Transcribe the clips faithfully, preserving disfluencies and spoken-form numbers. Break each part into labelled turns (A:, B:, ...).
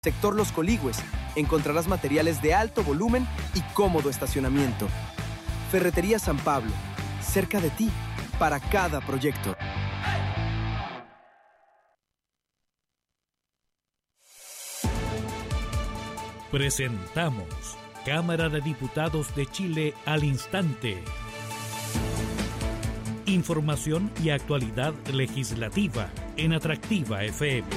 A: Sector Los Coligües, encontrarás materiales de alto volumen y cómodo estacionamiento. Ferretería San Pablo, cerca de ti, para cada proyecto.
B: Presentamos Cámara de Diputados de Chile al instante. Información y actualidad legislativa en Atractiva F M.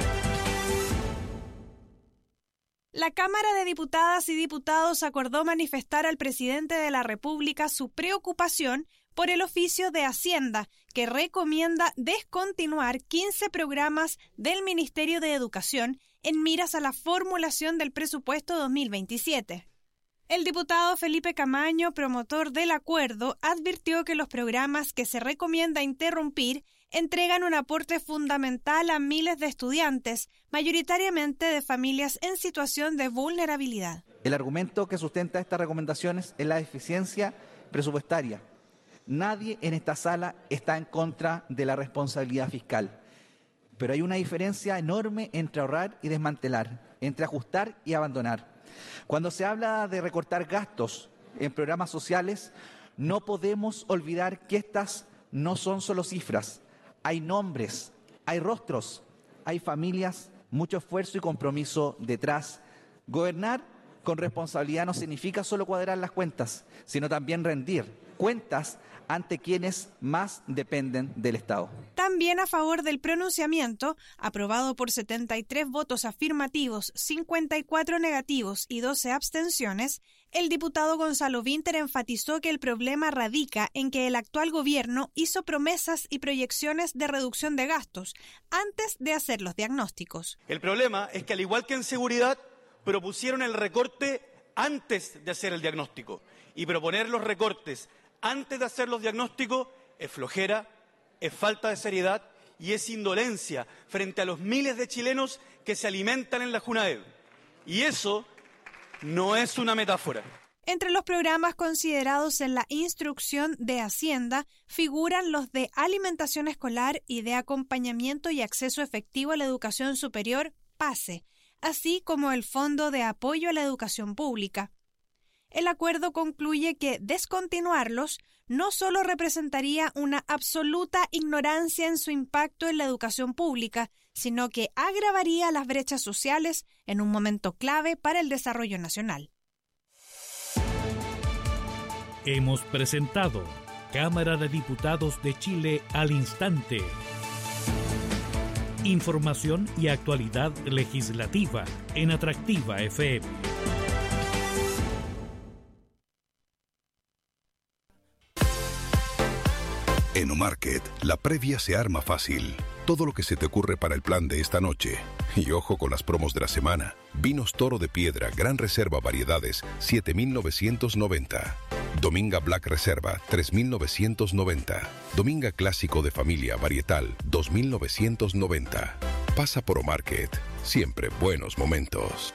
C: La Cámara de Diputadas y Diputados acordó manifestar al presidente de la República su preocupación por el oficio de Hacienda, que recomienda descontinuar quince programas del Ministerio de Educación en miras a la formulación del presupuesto dos mil veintisiete. El diputado Felipe Camaño, promotor del acuerdo, advirtió que los programas que se recomienda interrumpir entregan un aporte fundamental a miles de estudiantes, mayoritariamente de familias en situación de vulnerabilidad.
D: El argumento que sustenta estas recomendaciones es la eficiencia presupuestaria. Nadie en esta sala está en contra de la responsabilidad fiscal, pero hay una diferencia enorme entre ahorrar y desmantelar, entre ajustar y abandonar. Cuando se habla de recortar gastos en programas sociales, no podemos olvidar que estas no son solo cifras. Hay nombres, hay rostros, hay familias, mucho esfuerzo y compromiso detrás. Gobernar con responsabilidad no significa solo cuadrar las cuentas, sino también rendir cuentas ante quienes más dependen del Estado.
C: También a favor del pronunciamiento, aprobado por setenta y tres votos afirmativos, cincuenta y cuatro negativos y doce abstenciones, el diputado Gonzalo Vinter enfatizó que el problema radica en que el actual gobierno hizo promesas y proyecciones de reducción de gastos antes de hacer los diagnósticos.
E: El problema es que, al igual que en seguridad, propusieron el recorte antes de hacer el diagnóstico, y proponer los recortes antes de hacer los diagnósticos es flojera, es falta de seriedad y es indolencia frente a los miles de chilenos que se alimentan en la Junaed. Y eso no es una metáfora.
C: Entre los programas considerados en la instrucción de Hacienda figuran los de alimentación escolar y de acompañamiento y acceso efectivo a la educación superior, PASE, así como el Fondo de Apoyo a la Educación Pública. El acuerdo concluye que descontinuarlos no solo representaría una absoluta ignorancia en su impacto en la educación pública, sino que agravaría las brechas sociales en un momento clave para el desarrollo nacional.
B: Hemos presentado Cámara de Diputados de Chile al instante. Información y actualidad legislativa en Atractiva F M.
F: En Omarket, la previa se arma fácil. Todo lo que se te ocurre para el plan de esta noche. Y ojo con las promos de la semana. Vinos Toro de Piedra, Gran Reserva Variedades, siete mil novecientos noventa. Dominga Black Reserva, tres mil novecientos noventa. Dominga Clásico de Familia Varietal, dos mil novecientos noventa. Pasa por Omarket. Siempre buenos momentos.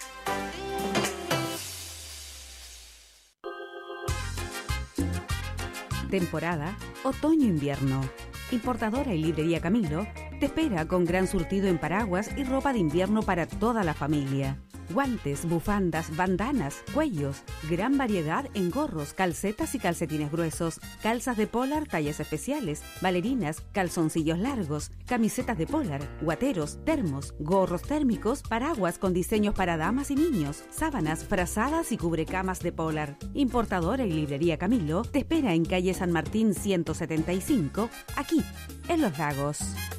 G: Temporada otoño-invierno. Importadora y librería Camilo te espera con gran surtido en paraguas y ropa de invierno para toda la familia. Guantes, bufandas, bandanas, cuellos, gran variedad en gorros, calcetas y calcetines gruesos, calzas de polar, tallas especiales, bailarinas, calzoncillos largos, camisetas de polar, guateros, termos, gorros térmicos, paraguas con diseños para damas y niños, sábanas, frazadas y cubrecamas de polar. Importadora y librería Camilo te espera en calle San Martín ciento setenta y cinco, aquí, en Los Lagos.